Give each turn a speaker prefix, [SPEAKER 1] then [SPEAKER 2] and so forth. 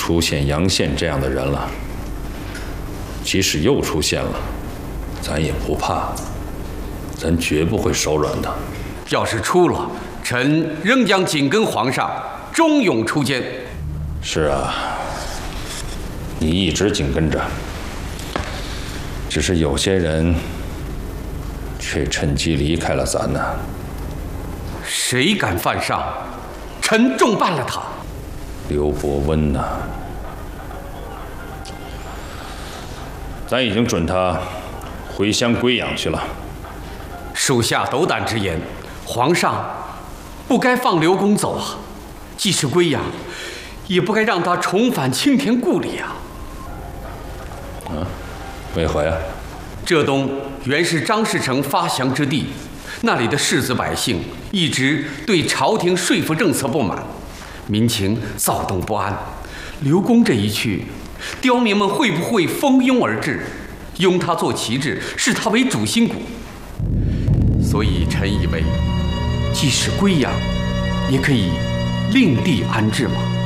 [SPEAKER 1] 出现杨宪这样的人了，即使又出现了，咱也不怕，咱绝不会手软的。
[SPEAKER 2] 要是出了，臣仍将紧跟皇上，忠勇出监。
[SPEAKER 1] 是啊，你一直紧跟着，只是有些人却趁机离开了咱呢。
[SPEAKER 2] 谁敢犯上，臣重办了他。
[SPEAKER 1] 刘伯温呐，咱已经准他回乡归养去了。
[SPEAKER 2] 属下斗胆直言，皇上不该放刘公走啊！即使归养，也不该让他重返青田故里啊！
[SPEAKER 1] 为何呀？
[SPEAKER 2] 浙东原是张士诚发祥之地，那里的士子百姓一直对朝廷税赋政策不满，民情躁动不安。刘公这一去，刁民们会不会蜂拥而至，拥他做旗帜，视他为主心骨？所以臣以为，即使归养，也可以另地安置嘛。